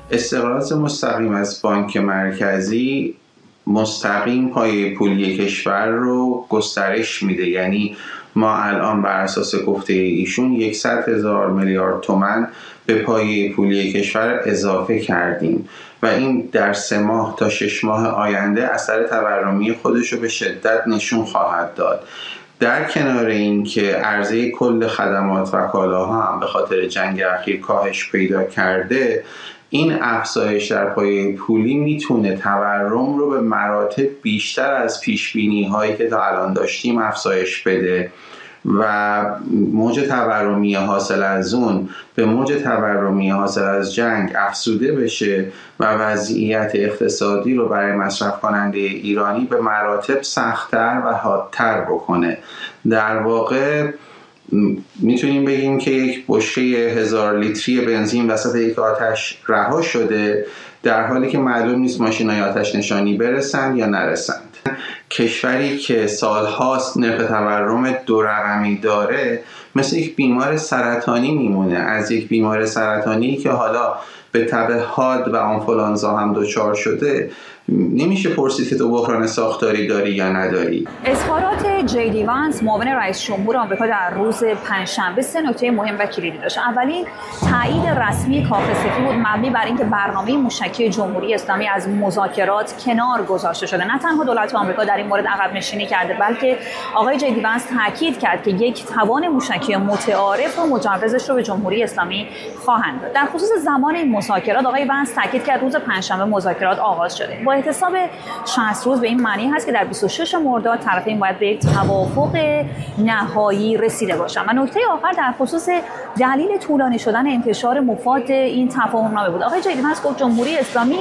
استقراض مستقیم از بانک مرکزی مستقیم پایه پولی کشور رو گسترش میده. یعنی ما الان بر اساس گفته ایشون 100,000 میلیارد تومان به پایه پولی کشور اضافه کردیم و این در 3 ماه تا 6 ماه آینده اثر تورمی خودش رو به شدت نشون خواهد داد. در کنار این که عرضه کل خدمات و کالاها هم به خاطر جنگ اخیر کاهش پیدا کرده، این افزایش در پایه پولی میتونه تورم رو به مراتب بیشتر از پیشبینی هایی که تا الان داشتیم افزایش بده و موج تورمی حاصل از اون به موج تورمی حاصل از جنگ افزوده بشه و وضعیت اقتصادی رو برای مصرف کننده ایرانی به مراتب سخت‌تر و حادتر بکنه. در واقع میتونیم بگیم که یک بشکه 1000 لیتری بنزین وسط یک آتش رها شده، در حالی که معلوم نیست ماشینای آتش نشانی برسند یا نرسند. کشوری که سالهاست نرخ تورم 2 رقمی داره مثل یک بیمار سرطانی میمونه. از یک بیمار سرطانی که حالا به تب حاد و آنفولانزا هم دچار شده نمیشه پرسید که تو بحران ساختاری داری یا نداری. اظهارات جی دی وانس معاون رئیس جمهور آمریکا در روز پنجشنبه 3 نکته مهم و کلیدی داشت. اولین تایید رسمی کاخ سفید بود مبنی بر اینکه برنامه موشکی جمهوری اسلامی از مذاکرات کنار گذاشته شده. نه تنها دولت آمریکا در این مورد عقب نشینی کرده، بلکه آقای جی دی وانس تاکید کرد که یک توان موشکی متعارف و مجوزش رو به جمهوری اسلامی خواهند داد. در خصوص زمان این مذاکرات آقای وانس تاکید کرد روز پنجشنبه مذاکرات آغاز شده. با احتساب 60 روز به این معنی هست که در 26 مرداد طرفین باید به یک توافق نهایی رسیده باشند. و نکته آخر در خصوص دلیل طولانی شدن انتشار مفاد این تفاهمنامه بود. آقای جی دی وانس گفت جمهوری اسلامی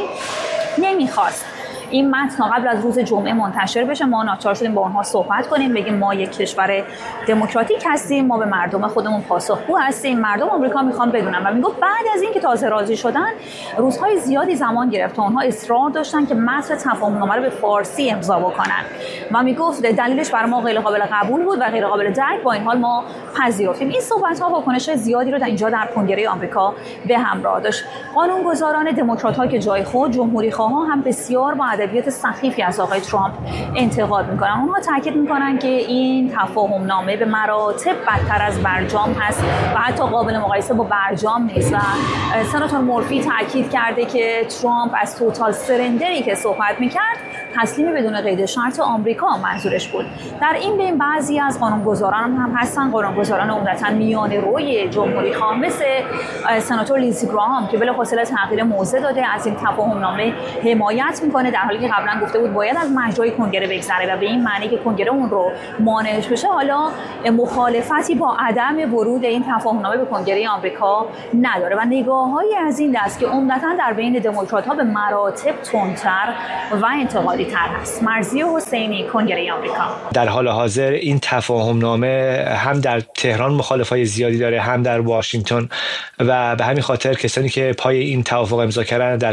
نمیخواست این متن تا قبل از روز جمعه منتشر بشه. ما ناچار شدیم با اونها صحبت کنیم، بگیم ما یک کشور دموکراتیک هستیم، ما به مردم خودمون پاسخگو هستیم، مردم آمریکا میخوان بدونن. و میگفت بعد از اینکه تازه راضی شدن روزهای زیادی زمان گرفت و اونها اصرار داشتن که متن تفاهمنامه رو به فارسی امضا بکنن و میگفت دلیلش برای ما غیر قابل قبول بود و غیر قابل درک، با این حال ما پذیرفتیم. این صحبت ها واکنش زیادی رو در اینجا در کنگره آمریکا به همراه داشت. قانونگذاران دموکرات‌ها که جای خود، جمهوری خواها هم بسیار با ادبیات سخیفی از آقای ترامپ انتقاد میکنن. اونها تاکید میکنن که این تفاهمنامه به مراتب بدتر از برجام هست و حتی قابل مقایسه با برجام نیست. و سناتور مورفی تاکید کرده که ترامپ از توتال سرندری که صحبت میکرد تسلیم بدون قید شرط آمریکا منظورش بود. در این بین بعضی از قانونگذاران هم هستن، قانونگذاران عمدتاً میانه روی جمهوری خواه مثل سناتور لیندزی گراهام که بلافاصله تغییر موضع داده، از این تفاهمنامه حمایت میکنه، در حالی که قبلا گفته بود باید از مجرای کنگره بگذره و به این معنی که کنگره اون رو مانعش بشه. حالا مخالفتی با عدم ورود این تفاهمنامه به کنگره آمریکا نداره و نگاه‌هایی از این دست که عمدتاً در بین دموکرات‌ها به مراتب تندتر و انتقادی تر هست. مرضیه حسینی، کنگره آمریکا. در حال حاضر این تفاهمنامه هم در تهران مخالفای زیادی داره، هم در واشنگتن، و به همین خاطر کسانی که پای این توافق امضا کردن در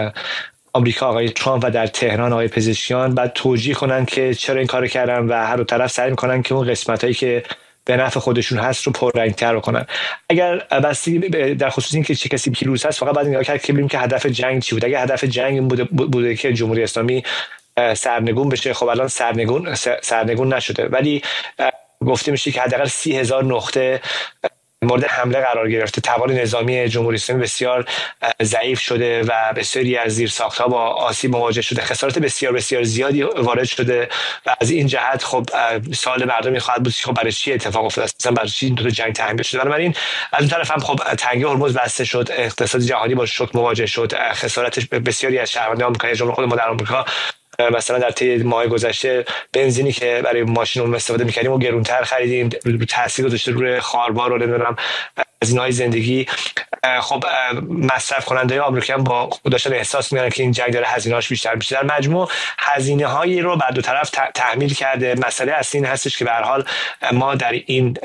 آمریکا آقای ترامپ و در تهران آقای پزشکیان بعد توجیه کنن که چرا این کارو کردن و هر دو طرف سعی میکنن که اون قسمتایی که به نفع خودشون هست رو پررنگ‌تر بکنن. اگر بستگی در خصوص این که چه کسی پیروز هست، فقط باید نگاه کرد که ببینیم که هدف جنگ چی بود. اگه هدف جنگ بوده که جمهوری اسلامی سرنگون بشه، خب الان سرنگون نشده، ولی گفته میشه که حداقل 30,000 نقطه مورد حمله قرار گرفته. توان نظامی جمهوری اسلامی بسیار ضعیف شده و بسیاری از زیرساخت‌ها با آسیب مواجه شده. خسارات بسیار بسیار زیادی وارد شده و از این جهت خب سوال مردمی خواهد بود خب برای چی اتفاق افتاد، اصلا برای چی این دو تا جنگ تحمیل شده. بنابراین از اون طرف هم خب تنگی هرمز بسته شد، اقتصاد جهانی با شوک مواجه شد، خسارت بسیاری از شهروندان آمریکایی جمله خود ما در آمریکا مثلا در طی ماه گذشته بنزینی که برای ماشینمون استفاده می‌کردیم و گرونتر خریدیم، تاثیر گذاشته روی خاربار و نمیدونم هزینه‌های زندگی. خب مصرف کننده آمریکاییان با خودشون احساس می‌کنن که این جنگ داره هزینه‌اش بیشتر میشه. در مجموع هزینه‌هایی رو بر دو طرف تحمیل کرده. مسئله اصلی این هستش که به هر حال ما در این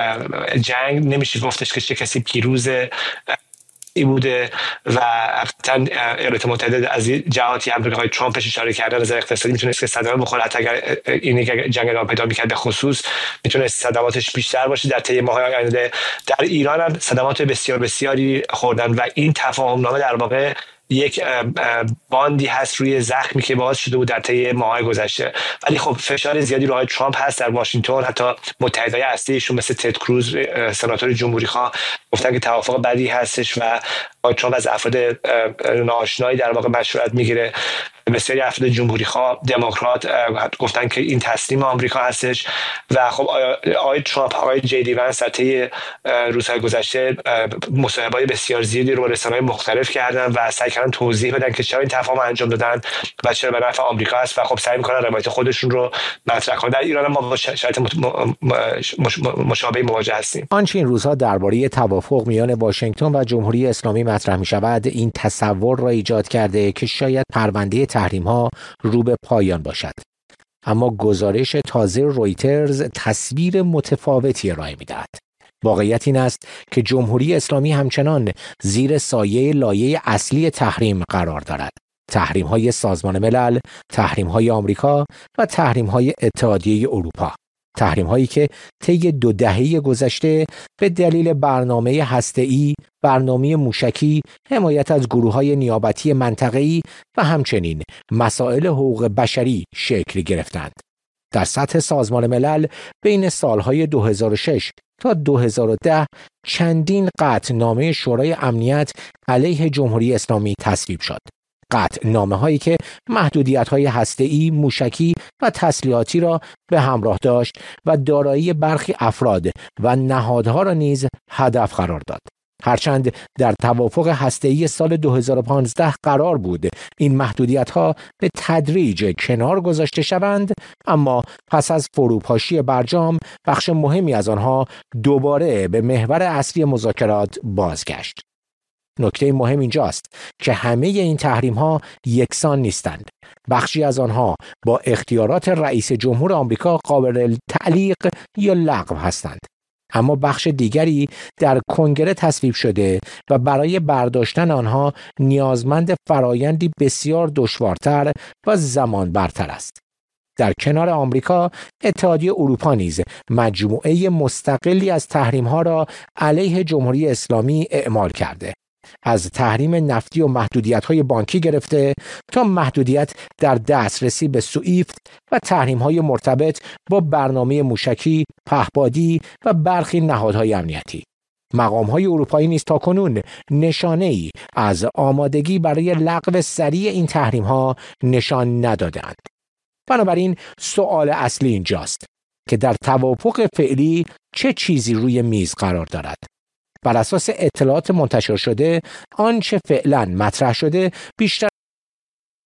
جنگ نمیشه گفتش که چه کسی پیروز بوده و قطعا ایالات متحده از جهاتی هم آقای ترامپش اشاره کردن از اقتصادی میتونست که صدمه بخوره. حتی اگر این جنگ ادامه پیدا میکرد به خصوص میتونست صدماتش بیشتر باشه. در طی ماه‌های آینده در ایران هم صدمات بسیار بسیاری خوردن و این تفاهمنامه در واقع یک باندی هست روی زخمی که باعث شده بود در طی ماه‌های گذشته. ولی خب فشار زیادی روی ترامپ هست در واشنگتن. حتی متحدای اصلیشون مثل تد کروز سناتور جمهوری‌خواه گفتن که توافق بدی هستش و ترامپ از افراد ناآشنایی در واقع مشورت میگیره. بسیاری افراد جمهوری‌خواه دموکرات گفتن که این تسلیم آمریکا هستش و خب آقای ترامپ، آقای جی دی ونس در طی روزهای گذشته مصاحبه‌های بسیار زیادی رو با رسانه‌های مختلف کردن و سعی کردن توضیح بدن که چرا این تفاهم انجام دادن و چرا به نفع آمریکا است و خب سعی می‌کنن روایت خودشون رو مطرح کنن. در ایران ما با شرایط مشابهی مواجه هستیم. آنچه این روزها درباره توافق میان واشنگتن و جمهوری اسلامی مطرح می‌شود، این تصور را ایجاد کرده که شاید پرونده تحریم‌ها رو به پایان باشد. اما گزارش تازه رویترز تصویر متفاوتی ارائه می‌دهد. واقعیت این است که جمهوری اسلامی همچنان زیر سایه لایه اصلی تحریم قرار دارد. تحریم‌های سازمان ملل، تحریم‌های آمریکا و تحریم‌های اتحادیه اروپا. تحریم‌هایی که طی 2 دهه گذشته به دلیل برنامه هسته‌ای، برنامه موشکی، حمایت از گروه‌های نیابتی منطقه‌ای و همچنین مسائل حقوق بشری شکل گرفتند. در سطح سازمان ملل بین سالهای 2006 تا 2010 چندین قطعنامه شورای امنیت علیه جمهوری اسلامی تصویب شد. قطعنامه‌هایی که محدودیت‌های هسته‌ای، موشکی و تسلیحاتی را به همراه داشت و دارایی برخی افراد و نهادها را نیز هدف قرار داد. هرچند در توافق هسته‌ای سال 2015 قرار بود این محدودیت‌ها به تدریج کنار گذاشته شوند، اما پس از فروپاشی برجام بخش مهمی از آنها دوباره به محور اصلی مذاکرات بازگشت. نکته مهم اینجاست که همه این تحریم‌ها یکسان نیستند. بخشی از آنها با اختیارات رئیس جمهور آمریکا قابل تعلیق یا لغو هستند. اما بخش دیگری در کنگره تصویب شده و برای برداشتن آنها نیازمند فرایندی بسیار دشوارتر و زمان برتر است. در کنار آمریکا، اتحادیه اروپا نیز مجموعه مستقلی از تحریم‌ها را علیه جمهوری اسلامی اعمال کرده. از تحریم نفتی و محدودیت‌های بانکی گرفته تا محدودیت در دسترسی به سوئیفت و تحریم‌های مرتبط با برنامه موشکی، پهپادی و برخی نهادهای امنیتی. مقام‌های اروپایی نیز تاکنون نشانه‌ای از آمادگی برای لغو سریع این تحریم‌ها نشان ندادند. بنابراین سؤال اصلی اینجاست که در توافق فعلی چه چیزی روی میز قرار دارد؟ بر اساس اطلاعات منتشر شده، آنچه فعلا مطرح شده بیشتر